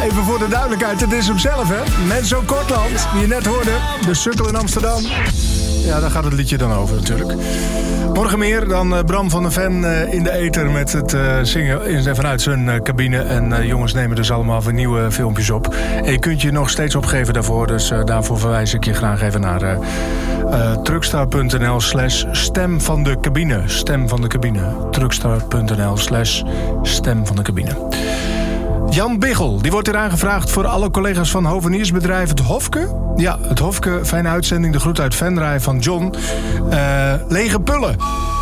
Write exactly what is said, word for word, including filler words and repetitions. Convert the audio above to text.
even voor de duidelijkheid, het is hem zelf, hè? Menzo Kortland, die je net hoorde. De sukkel in Amsterdam. Ja, daar gaat het liedje dan over natuurlijk. Morgen meer dan uh, Bram van der Ven uh, in de ether met het uh, zingen in, vanuit zijn uh, cabine. En uh, jongens nemen dus allemaal weer nieuwe filmpjes op. En je kunt je nog steeds opgeven daarvoor. Dus uh, daarvoor verwijs ik je graag even naar uh, uh, truckstar.nl slash stem van de cabine. Stem van de cabine. truckstar.nl slash stem van de cabine. Jan Biggel, die wordt hier aangevraagd voor alle collega's van hoveniersbedrijf Het Hofke. Ja, Het Hofke, fijne uitzending. De groet uit Venray van John. Uh, lege pullen.